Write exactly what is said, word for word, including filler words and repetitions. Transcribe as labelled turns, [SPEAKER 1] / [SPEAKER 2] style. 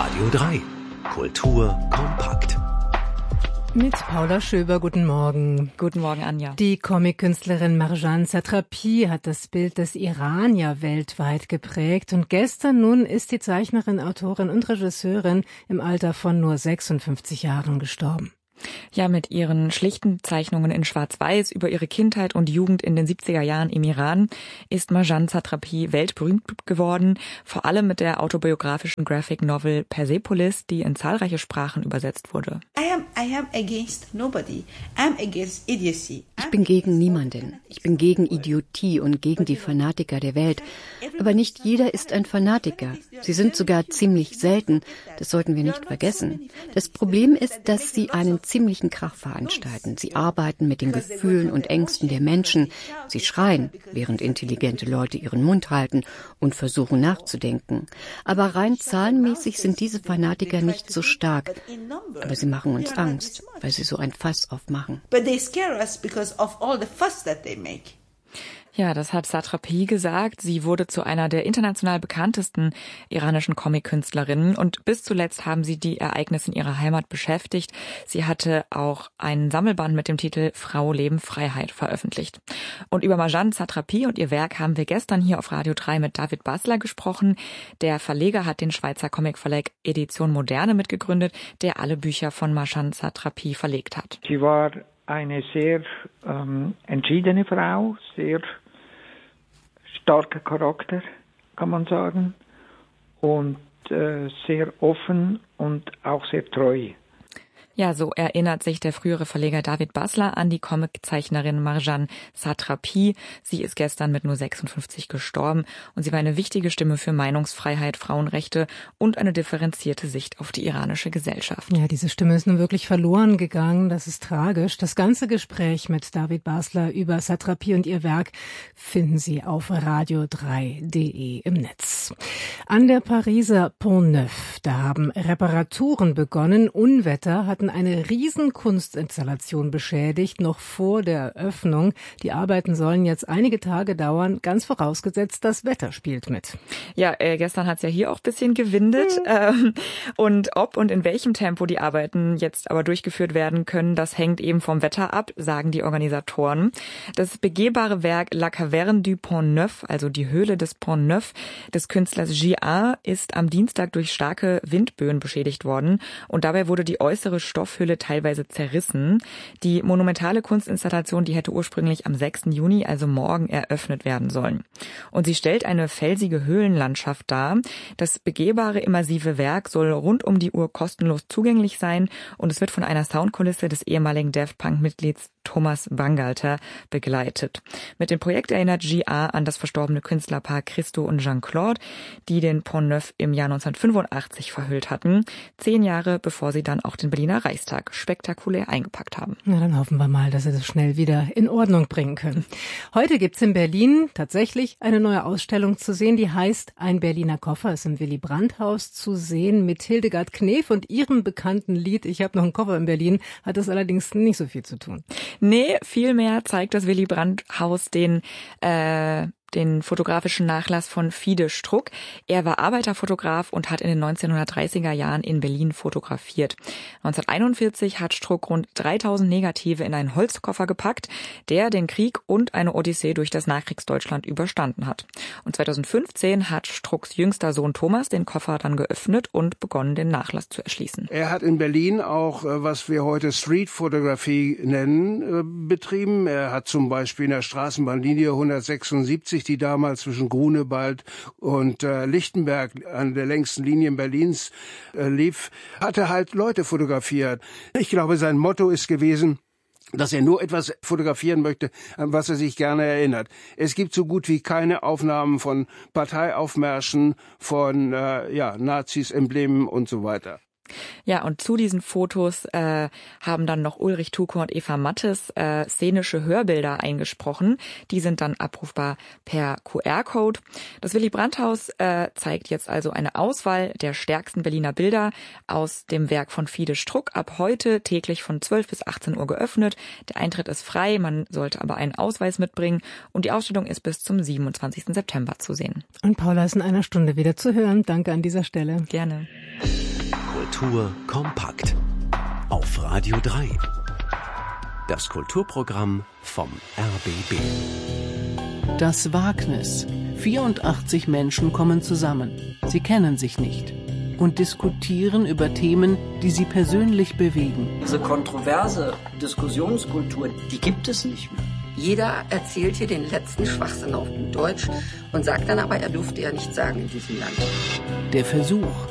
[SPEAKER 1] Radio drei. Kultur kompakt.
[SPEAKER 2] Mit Paula Schöber, guten Morgen.
[SPEAKER 3] Guten Morgen, Anja.
[SPEAKER 2] Die Comic-Künstlerin Marjane Satrapi hat das Bild des Iran ja weltweit geprägt. Und gestern nun ist die Zeichnerin, Autorin und Regisseurin im Alter von nur sechsundfünfzig Jahren gestorben.
[SPEAKER 3] Ja, mit ihren schlichten Zeichnungen in Schwarz-Weiß über ihre Kindheit und Jugend in den siebziger Jahren im Iran ist Marjane Satrapi weltberühmt geworden, vor allem mit der autobiografischen Graphic Novel Persepolis, die in zahlreiche Sprachen übersetzt wurde.
[SPEAKER 4] I am, I am against nobody. I'm against idiocy.
[SPEAKER 5] Ich bin gegen niemanden. Ich bin gegen Idiotie und gegen die Fanatiker der Welt. Aber nicht jeder ist ein Fanatiker. Sie sind sogar ziemlich selten. Das sollten wir nicht vergessen. Das Problem ist, dass sie einen ziemlichen Krach veranstalten. Sie arbeiten mit den Gefühlen und Ängsten der Menschen. Sie schreien, während intelligente Leute ihren Mund halten und versuchen nachzudenken. Aber rein zahlenmäßig sind diese Fanatiker nicht so stark. Aber sie machen uns Angst, weil sie so ein Fass aufmachen.
[SPEAKER 4] But they scare us because of all the fuss that they make.
[SPEAKER 3] Ja, das hat Satrapi gesagt. Sie wurde zu einer der international bekanntesten iranischen Comic-Künstlerinnen und bis zuletzt haben sie die Ereignisse in ihrer Heimat beschäftigt. Sie hatte auch einen Sammelband mit dem Titel Frau, Leben, Freiheit veröffentlicht. Und über Marjane Satrapi und ihr Werk haben wir gestern hier auf Radio drei mit David Basler gesprochen. Der Verleger hat den Schweizer Comicverlag Edition Moderne mitgegründet, der alle Bücher von Marjane Satrapi verlegt hat.
[SPEAKER 6] Sie war eine sehr ähm, entschiedene Frau, sehr starker Charakter, kann man sagen, und äh, sehr offen und auch sehr treu.
[SPEAKER 3] Ja, so erinnert sich der frühere Verleger David Basler an die Comiczeichnerin Marjane Satrapi. Sie ist gestern mit nur sechsundfünfzig gestorben und sie war eine wichtige Stimme für Meinungsfreiheit, Frauenrechte und eine differenzierte Sicht auf die iranische Gesellschaft.
[SPEAKER 2] Ja, diese Stimme ist nun wirklich verloren gegangen. Das ist tragisch. Das ganze Gespräch mit David Basler über Satrapi und ihr Werk finden Sie auf radio drei punkt de im Netz. An der Pariser Pont Neuf, da haben Reparaturen begonnen. Unwetter hatten eine riesen Kunstinstallation beschädigt, noch vor der Eröffnung. Die Arbeiten sollen jetzt einige Tage dauern, ganz vorausgesetzt, das Wetter spielt mit.
[SPEAKER 3] Ja, äh, gestern hat es ja hier auch ein bisschen gewindet. Mhm. Ähm, und ob und in welchem Tempo die Arbeiten jetzt aber durchgeführt werden können, das hängt eben vom Wetter ab, sagen die Organisatoren. Das begehbare Werk La Caverne du Pont Neuf, also die Höhle des Pont Neuf, des Künstlers J A, ist am Dienstag durch starke Windböen beschädigt worden. Und dabei wurde die äußere Stoffhülle teilweise zerrissen. Die monumentale Kunstinstallation, die hätte ursprünglich am sechsten Juni, also morgen, eröffnet werden sollen. Und sie stellt eine felsige Höhlenlandschaft dar. Das begehbare, immersive Werk soll rund um die Uhr kostenlos zugänglich sein und es wird von einer Soundkulisse des ehemaligen Daft Punk-Mitglieds Thomas Bangalter begleitet. Mit dem Projekt erinnert J A an das verstorbene Künstlerpaar Christo und Jean-Claude, die den Pont Neuf im Jahr neunzehnhundertfünfundachtzig verhüllt hatten. Zehn Jahre bevor sie dann auch den Berliner Reichstag spektakulär eingepackt haben.
[SPEAKER 2] Na, dann hoffen wir mal, dass sie das schnell wieder in Ordnung bringen können. Heute gibt's in Berlin tatsächlich eine neue Ausstellung zu sehen, die heißt Ein Berliner Koffer, ist im Willy-Brandt-Haus zu sehen mit Hildegard Knef und ihrem bekannten Lied Ich habe noch einen Koffer in Berlin, hat das allerdings nicht so viel zu tun.
[SPEAKER 3] Nee, vielmehr zeigt das Willy-Brandt-Haus den äh den fotografischen Nachlass von Fide Struck. Er war Arbeiterfotograf und hat in den neunzehnhundertdreißiger Jahren in Berlin fotografiert. neunzehnhunderteinundvierzig hat Struck rund dreitausend Negative in einen Holzkoffer gepackt, der den Krieg und eine Odyssee durch das Nachkriegsdeutschland überstanden hat. Und zweitausendfünfzehn hat Strucks jüngster Sohn Thomas den Koffer dann geöffnet und begonnen, den Nachlass zu erschließen.
[SPEAKER 7] Er hat in Berlin auch, was wir heute Streetfotografie nennen, betrieben. Er hat zum Beispiel in der Straßenbahnlinie hundertsechsundsiebzig, die damals zwischen Grunewald und äh, Lichtenberg an der längsten Linie Berlins äh, lief, hat er halt Leute fotografiert. Ich glaube, sein Motto ist gewesen, dass er nur etwas fotografieren möchte, an was er sich gerne erinnert. Es gibt so gut wie keine Aufnahmen von Parteiaufmärschen, von äh, ja, Nazis, Emblemen und so weiter.
[SPEAKER 3] Ja, und zu diesen Fotos äh, haben dann noch Ulrich Tukur und Eva Mattes äh, szenische Hörbilder eingesprochen. Die sind dann abrufbar per Q R-Code. Das Willy-Brandt-Haus äh, zeigt jetzt also eine Auswahl der stärksten Berliner Bilder aus dem Werk von Fide Struck. Ab heute täglich von zwölf bis achtzehn Uhr geöffnet. Der Eintritt ist frei, man sollte aber einen Ausweis mitbringen. Und die Ausstellung ist bis zum siebenundzwanzigsten September zu sehen.
[SPEAKER 2] Und Paula ist in einer Stunde wieder zu hören. Danke an dieser Stelle.
[SPEAKER 3] Gerne.
[SPEAKER 1] Kultur kompakt auf Radio drei. Das Kulturprogramm vom R B B.
[SPEAKER 8] Das Wagnis. vierundachtzig Menschen kommen zusammen. Sie kennen sich nicht und diskutieren über Themen, die sie persönlich bewegen.
[SPEAKER 9] Diese kontroverse Diskussionskultur, die gibt es nicht mehr.
[SPEAKER 10] Jeder erzählt hier den letzten Schwachsinn auf gut Deutsch und sagt dann aber, er durfte ja nichts sagen in diesem Land.
[SPEAKER 8] Der Versuch,